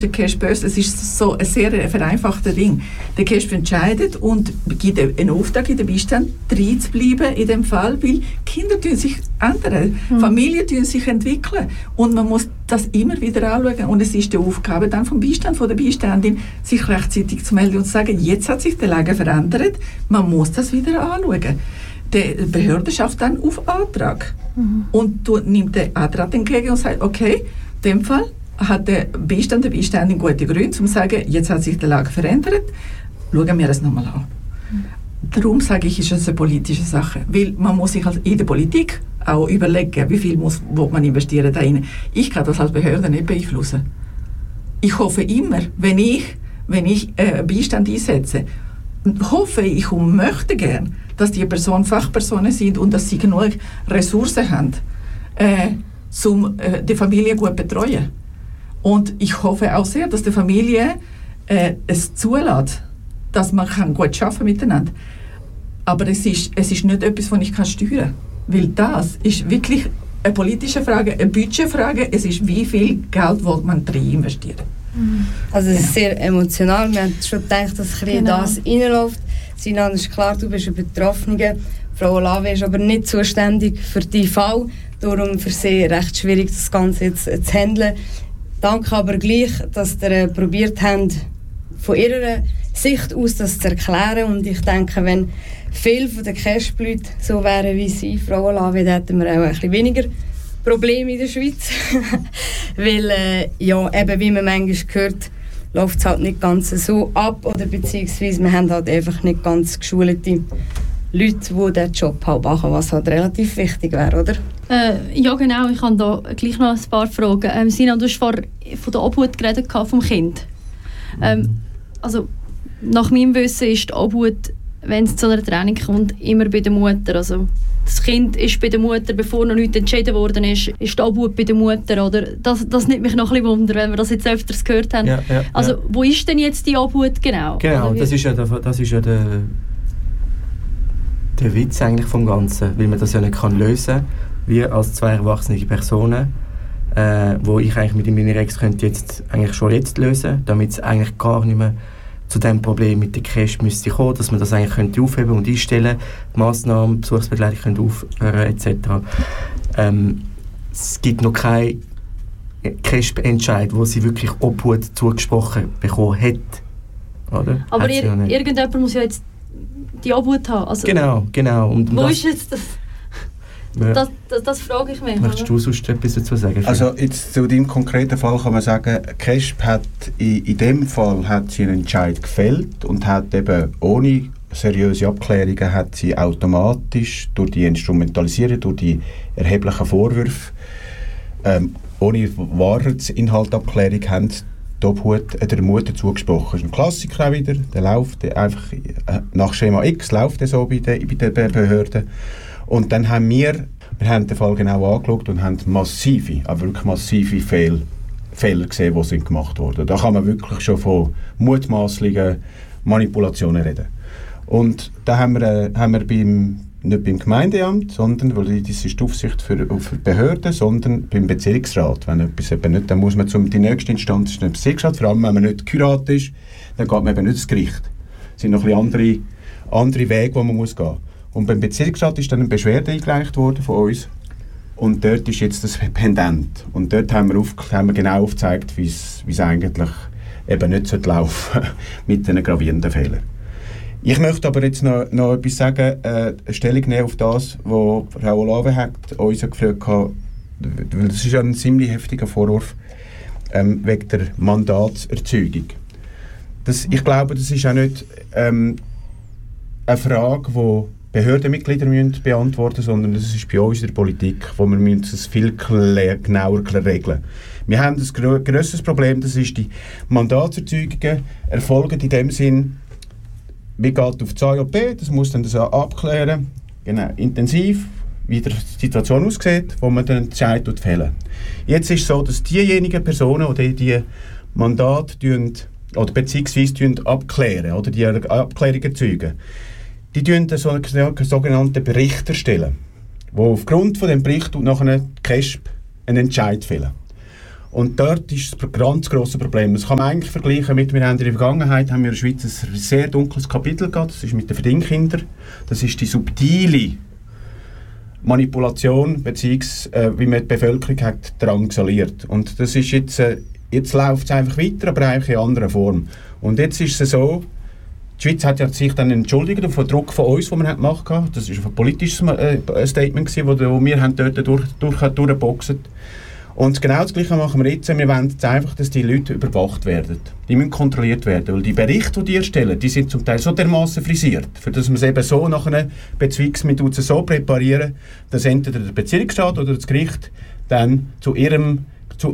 Der KESB, es ist so ein sehr vereinfachtes Ding. Der KESB entscheidet und gibt einen Auftrag in den Beistand, drin zu bleiben in dem Fall, weil Kinder sich ändern, Familien sich entwickeln und man muss das immer wieder anschauen und es ist die Aufgabe dann vom Beistand, von der Beiständin, sich rechtzeitig zu melden und zu sagen, jetzt hat sich die Lage verändert, man muss das wieder anschauen. Die Behörde schafft dann auf Antrag und nimmt den Antrag entgegen und sagt, okay, in dem Fall hat der Beistand, der Beiständin gute Gründe, um zu sagen, jetzt hat sich die Lage verändert, schauen wir es nochmal an. Darum sage ich, ist es eine politische Sache, weil man muss sich in der Politik auch überlegen, wie viel will man investieren da rein. Ich kann das als Behörde nicht beeinflussen. Ich hoffe immer, wenn ich Beistand einsetze, hoffe ich und möchte gern, dass die Personen Fachpersonen sind und dass sie genug Ressourcen haben, um die Familie gut zu betreuen. Und ich hoffe auch sehr, dass die Familie es zulässt, dass man gut arbeiten miteinander. Aber es ist nicht etwas, das ich steuern kann. Weil das ist wirklich eine politische Frage, eine Budgetfrage. Es ist, wie viel Geld will man drin investieren. Also es ist sehr emotional. Wir haben schon gedacht, dass das reinläuft. Sinan, ist klar, du bist eine Betroffene. Frau Olave ist aber nicht zuständig für diesen Fall. Darum für sie recht schwierig, das Ganze jetzt zu handeln. Danke aber gleich, dass ihr probiert habt, von ihrer Sicht aus das zu erklären. Und ich denke, wenn viele von den KESB-Leuten so wären wie Sie, Frau Olave, dann hätten wir auch ein bisschen weniger Probleme in der Schweiz. Weil, eben wie man manchmal hört, läuft es halt nicht ganz so ab. Oder beziehungsweise wir haben halt einfach nicht ganz geschulte Leute, die diesen Job halt machen, was halt relativ wichtig wäre, oder? Ja, genau. Ich habe da gleich noch ein paar Fragen. Sinan, du hast vorhin von der Obhut geredet, vom Kind. Also, nach meinem Wissen ist die Obhut, wenn es zu einer Trennung kommt, immer bei der Mutter. Also, das Kind ist bei der Mutter, bevor noch nichts entschieden worden ist die Obhut bei der Mutter. Oder? Das nimmt mich noch ein bisschen Wunder, wenn wir das jetzt öfters gehört haben. Ja, also, wo ist denn jetzt die Obhut genau? Genau, das ist ja der Witz eigentlich vom Ganzen, weil man das ja nicht lösen kann. Wir als zwei erwachsene Personen, wo ich eigentlich mit meiner Ex könnte jetzt lösen, damit es eigentlich gar nicht mehr zu dem Problem mit der KESB müsste kommen, dass man das eigentlich könnte aufheben und einstellen, die Massnahmen, Besuchsbegleitung könnte aufhören etc. Es gibt noch keinen KESB-Entscheid, wo sie wirklich Obhut zugesprochen bekommen hat. Oder? Aber irgendjemand muss ja jetzt die Obhut haben. Also, genau. Und wo ist jetzt das? Das frage ich mich. Möchtest du sonst etwas dazu sagen? Also jetzt zu deinem konkreten Fall kann man sagen, KESB hat in dem Fall hat sie einen Entscheid gefällt und hat eben ohne seriöse Abklärungen hat sie automatisch durch die Instrumentalisierung, durch die erheblichen Vorwürfe, ohne Wahrheitsinhaltabklärung haben die Obhut der Mutter zugesprochen. Das ist ein Klassiker auch wieder, der läuft einfach nach Schema X läuft so bei den Behörden. Und dann haben wir den Fall genau angeschaut und haben wirklich massive Fehler gesehen, die sind gemacht wurden. Da kann man wirklich schon von mutmaßlichen Manipulationen reden. Und da haben wir nicht beim Gemeindeamt, sondern, weil das ist die Aufsicht für Behörden, sondern beim Bezirksrat. Wenn etwas eben nicht, dann muss man die nächste Instanz ist der Bezirksrat, vor allem wenn man nicht Kurat ist, dann geht man eben nicht ins Gericht. Es sind noch ein bisschen andere Wege, die man muss gehen. Und beim Bezirksrat ist dann eine Beschwerde eingereicht worden von uns. Und dort ist jetzt das pendent. Und dort haben wir genau aufgezeigt, wie es eigentlich eben nicht laufen sollte mit diesen gravierenden Fehlern. Ich möchte aber jetzt noch etwas sagen, eine Stellung nehmen auf das, was Frau Olave hat uns gefragt hat, weil das ist ja ein ziemlich heftiger Vorwurf wegen der Mandatserzeugung. Ich glaube, das ist auch nicht eine Frage, die Behördenmitglieder müssen beantworten, sondern das ist bei uns in der Politik, wo wir das viel genauer regeln. Wir haben ein grösseres Problem, das ist die Mandatserzeugungen erfolgen in dem Sinn, wie geht auf die AJB, das muss dann das abklären, genau, intensiv, wie die Situation aussieht, wo man den Entscheid fällen. Jetzt ist es so, dass diejenigen Personen, die Mandate oder beziehungsweise abklären oder die Abklärung erzeugen, die erstellen einen sogenannten Bericht erstellen, wo aufgrund von dem Bericht nachher die KESB einen Entscheid fällen. Und dort ist das ganz grosse Problem. Das kann man eigentlich vergleichen mit, wir haben in der Vergangenheit haben wir in der Schweiz ein sehr dunkles Kapitel gehabt, das ist mit den Verdingkindern. Das ist die subtile Manipulation, beziehungsweise wie man die Bevölkerung hat drangsaliert. Und das ist jetzt läuft es einfach weiter, aber eigentlich in anderer Form. Und jetzt ist es so, die Schweiz hat ja sich dann entschuldigt auf den Druck von uns, den wir gemacht haben. Das war ein politisches Statement, das wir haben dort durchgeboxt. Und genau das Gleiche machen wir jetzt. Wir wollen jetzt einfach, dass die Leute überwacht werden. Die müssen kontrolliert werden. Weil die Berichte, die erstellen, die sind zum Teil so dermaßen frisiert, für dass man es eben so nachher bezweigst, so präparieren, dass entweder der Bezirksstaat oder das Gericht dann zu ihren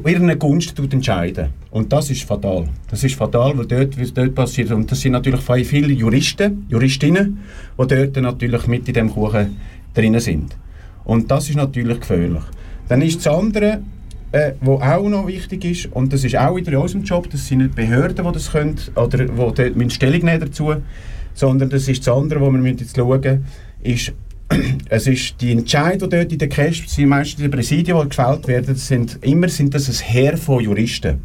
Gunst entscheiden. Und das ist fatal. Das ist fatal, weil dort passiert. Und das sind natürlich viele Juristen, Juristinnen, die dort natürlich mit in diesem Kuchen drin sind. Und das ist natürlich gefährlich. Dann ist das andere, was auch noch wichtig ist, und das ist auch wieder in unserem Job, das sind nicht Behörden, die das können, oder die dort Stellung nehmen dazu, sondern das ist das andere, wo wir jetzt schauen, ist, es ist die Entscheidungen, die dort in der KESB sind, meistens die Präsidien, die gefällt werden, sind das ein Heer von Juristen.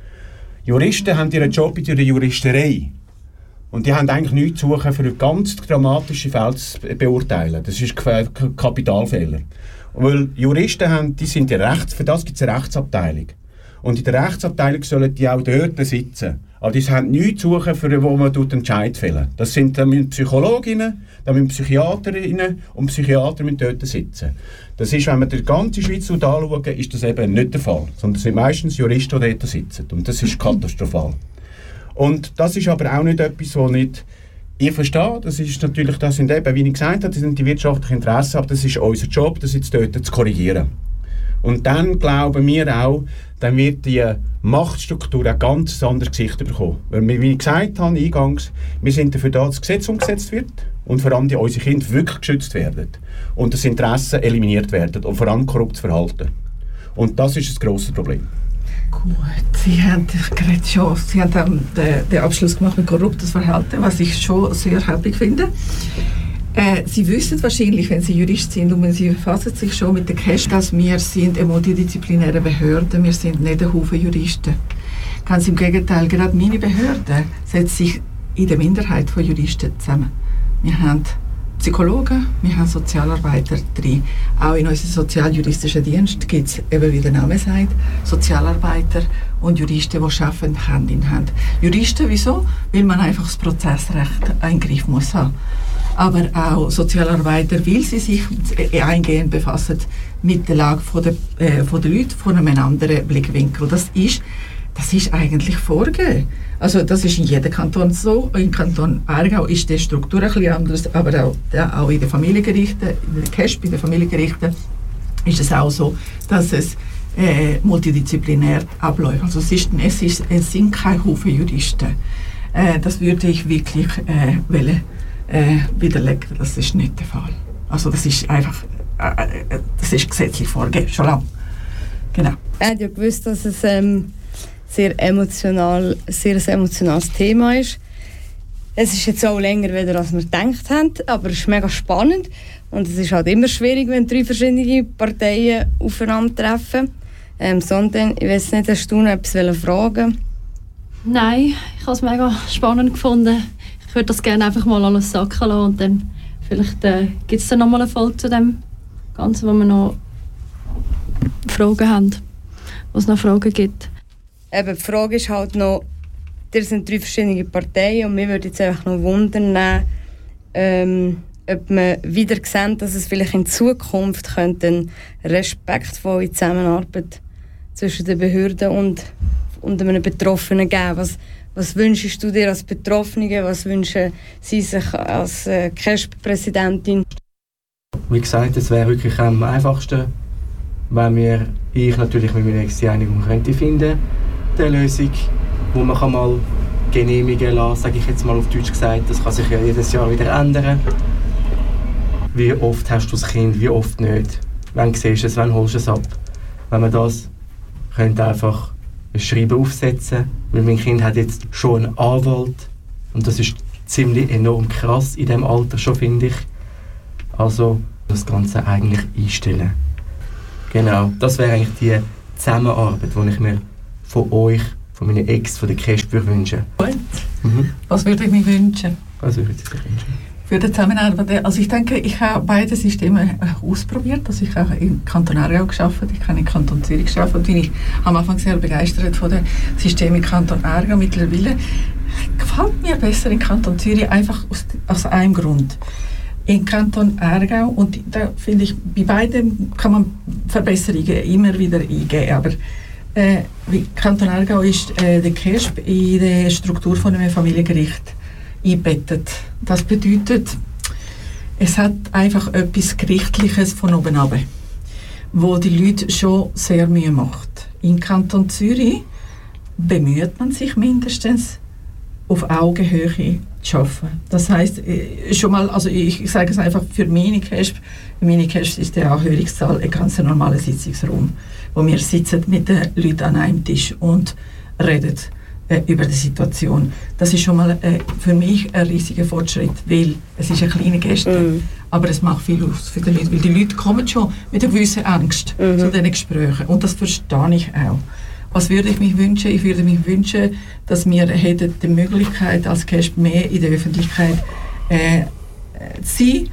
Juristen haben ihren Job in der Juristerei. Und die haben eigentlich nichts zu suchen, für ganz dramatische Fälle zu beurteilen. Das ist ein Kapitalfehler. Weil Juristen sind ja für das gibt es eine Rechtsabteilung. Und in der Rechtsabteilung sollen die auch dort sitzen. Aber die haben nichts zu suchen, für wo man Entscheid fällen. Das sind dann Psychologinnen, dann Psychiaterinnen und Psychiater müssen dort sitzen. Das ist, wenn man die ganze Schweiz anschaut, ist das eben nicht der Fall. Sondern es sind meistens Juristen, die dort sitzen. Und das ist katastrophal. Und das ist aber auch nicht etwas, was nicht... Ich verstehe, das sind eben, wie ich gesagt habe, das sind die wirtschaftlichen Interessen, aber das ist unser Job, das jetzt dort zu korrigieren. Und dann glauben wir auch, dann wird die Machtstruktur ein ganz anderes Gesicht bekommen. Weil, wie ich gesagt habe eingangs, wir sind dafür da, dass das Gesetz umgesetzt wird und vor allem unsere Kinder wirklich geschützt werden und das Interesse eliminiert werden und vor allem korruptes Verhalten. Und das ist das grosse Problem. Gut, Sie haben den Abschluss gemacht mit korruptes Verhalten, was ich schon sehr happig finde. Sie wissen wahrscheinlich, wenn Sie Jurist sind und Sie befassen sich schon mit der KESB, dass wir sind eine multidisziplinäre Behörde, wir sind nicht ein Haufen Juristen. Ganz im Gegenteil, gerade meine Behörde setzt sich in der Minderheit von Juristen zusammen. Wir haben Psychologen, wir haben Sozialarbeiter drin. Auch in unserem sozialjuristischen Dienst gibt es, eben wie der Name sagt, Sozialarbeiter und Juristen, die arbeiten Hand in Hand. Juristen, wieso? Weil man einfach das Prozessrecht einen Griff muss haben. Aber auch Sozialarbeiter, weil sie sich eingehend befassen mit der Lage der Leute von einem anderen Blickwinkel. Das ist eigentlich vorgegeben. Also das ist in jedem Kanton so. Im Kanton Aargau ist die Struktur ein bisschen anders, aber auch in den Familiengerichten, in der KESB, in den Familiengerichten ist es auch so, dass es multidisziplinär abläuft. Also es sind keine Haufen Juristen. Das würde ich wirklich widerlegen. Das ist nicht der Fall. Also das ist einfach, das ist gesetzlich vorgegeben, schon lange. Genau. Ich habe ja gewusst, dass es sehr ein emotionales Thema ist. Es ist jetzt auch länger, als wir gedacht haben, aber es ist mega spannend. Und es ist halt immer schwierig, wenn 3 verschiedene Parteien aufeinandertreffen. Sondern, ich weiß nicht, hast du noch etwas fragen? Nein, ich habe es mega spannend gefunden. Ich würde das gerne einfach mal alles sacken lassen und dann vielleicht gibt es dann nochmal eine Folge zu dem Ganzen, wo wir noch Fragen haben, wo es noch Fragen gibt. Eben, die Frage ist halt noch, das sind 3 verschiedene Parteien und mir würde jetzt einfach noch wundern, ob man wieder sieht, dass es vielleicht in Zukunft eine respektvolle Zusammenarbeit zwischen den Behörden und einem Betroffenen geben. Was wünschst du dir als Betroffene? Was wünschen Sie sich als KESB-Präsidentin? Wie gesagt, es wäre wirklich am einfachsten, wenn ich natürlich mit meiner Einigung könnte finden, die Lösung, die man mal genehmigen lassen, sage ich jetzt mal auf Deutsch gesagt. Das kann sich ja jedes Jahr wieder ändern. Wie oft hast du das Kind, wie oft nicht? Wann siehst du es, wann holst du es ab? Wenn man das könnte einfach ein Schreiben aufsetzen, weil mein Kind hat jetzt schon einen Anwalt und das ist ziemlich enorm krass in diesem Alter schon, finde ich. Also das Ganze eigentlich einstellen. Genau, das wäre eigentlich die Zusammenarbeit, die ich mir von euch, von meinen Ex, von der KESB wünsche. Was würde ich mir wünschen? Was würde ich sich wünschen? Für die Zusammenarbeit, also ich denke, ich habe beide Systeme ausprobiert. Also ich habe im Kanton Aargau gearbeitet, ich habe im Kanton Zürich gearbeitet und bin ich am Anfang sehr begeistert von dem System im Kanton Aargau. Mittlerweile gefällt mir besser im Kanton Zürich, einfach aus einem Grund. Im Kanton Aargau, und da finde ich, bei beiden kann man Verbesserungen immer wieder eingeben, aber wie Kanton Aargau ist der KESB in der Struktur von einem Familiengericht eingebettet. Das bedeutet, es hat einfach etwas Gerichtliches von oben ab, wo die Leute schon sehr Mühe macht. Im Kanton Zürich bemüht man sich mindestens, auf Augenhöhe zu arbeiten. Das heisst, schon mal, also ich sage es einfach für meine KESB ist der Anhörungssaal ein ganz normaler Sitzungsraum, wo wir sitzen mit den Leuten an einem Tisch und reden über die Situation. Das ist schon mal für mich ein riesiger Fortschritt, weil es ist eine kleine Geste, aber es macht viel aus für die Leute, weil die Leute kommen schon mit einer gewissen Angst zu diesen Gesprächen und das verstehe ich auch. Was würde ich mich wünschen? Ich würde mich wünschen, dass wir hätten die Möglichkeit als KESB mehr in der Öffentlichkeit zu sein.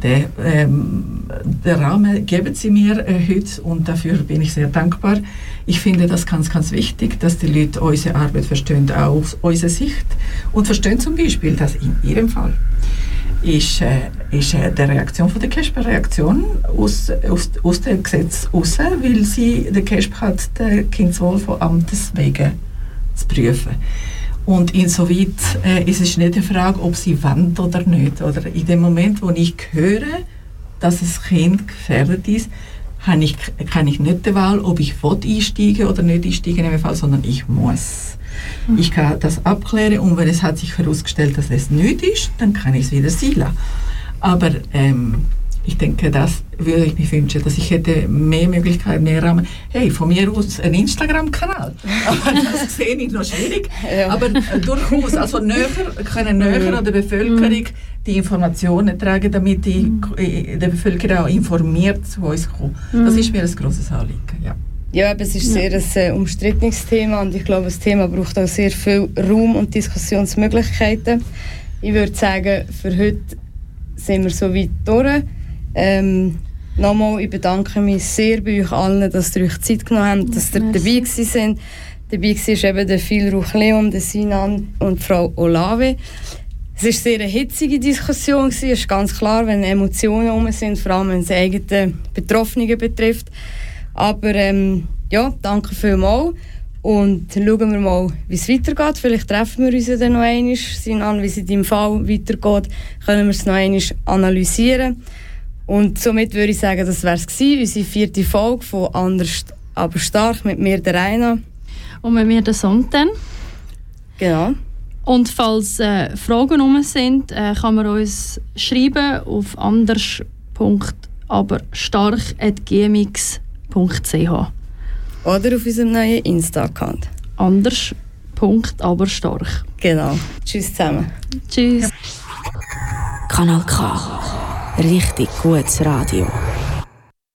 Den Rahmen geben Sie mir heute und dafür bin ich sehr dankbar. Ich finde das ganz, ganz wichtig, dass die Leute unsere Arbeit verstehen, auch aus unserer Sicht und verstehen zum Beispiel, dass in Ihrem Fall ist die Reaktion von der KESB eine Reaktion aus dem Gesetz raus, weil der KESB hat den Kindeswohl von Amtes wegen zu prüfen. Und insoweit ist es nicht die Frage, ob sie wollen oder nicht. Oder in dem Moment, wo ich höre, dass das Kind gefährdet ist, kann ich nicht die Wahl, ob ich einsteigen oder nicht einsteigen in dem Fall, sondern ich muss. Ich kann das abklären und wenn es hat sich herausgestellt, dass es nicht ist, dann kann ich es wieder sein lassen. Aber ich denke, das würde ich mir wünschen, dass ich hätte mehr Möglichkeiten, mehr Rahmen. Hey, von mir aus ein Instagram-Kanal. Aber das sehe ich noch schwierig. Ja. Aber durchaus, also näher an der Bevölkerung die Informationen tragen, damit die Bevölkerung auch informiert zu uns kommt. Das ist mir ein grosses Anliegen. Ja. Ja, es ist sehr ein umstrittenes Thema und ich glaube, das Thema braucht auch sehr viel Raum und Diskussionsmöglichkeiten. Ich würde sagen, für heute sind wir so weit durch. Nochmal, ich bedanke mich sehr bei euch allen, dass ihr euch Zeit genommen habt, dass ihr dabei sind. Dabei war eben der Phil Ruch-Leon, der Sinan und Frau Olave. Es war sehr eine hitzige Diskussion. Es ist ganz klar, wenn Emotionen herum sind, vor allem wenn es eigene Betroffene betrifft. Aber ja, danke vielmals. Und schauen wir mal, wie es weitergeht. Vielleicht treffen wir uns ja dann noch einmal. Sinan, wie es in deinem Fall weitergeht, können wir es noch einmal analysieren. Und somit würde ich sagen, das wäre es gewesen, unsere 4. Folge von «Anders, aber stark» mit mir, der Raina. Und mit mir, der Sonten. Genau. Und falls Fragen rum sind, kann man uns schreiben auf anders.aberstark@gmx.ch oder auf unserem neuen Insta-Account. Anders.aberstark. Genau. Tschüss zusammen. Tschüss. Kanal K. Richtig gutes Radio.